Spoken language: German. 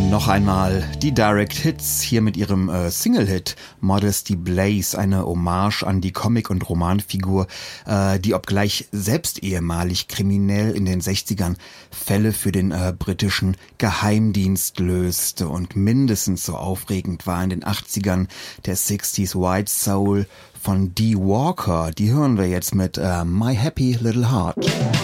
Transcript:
Noch einmal die Direct Hits, hier mit ihrem Single-Hit Modesty Blaze, eine Hommage an die Comic- und Romanfigur, die obgleich selbst ehemalig kriminell in den 60ern Fälle für den britischen Geheimdienst löste und mindestens so aufregend war in den 80ern der 60s White Soul von Dee Walker. Die hören wir jetzt mit My Happy Little Heart.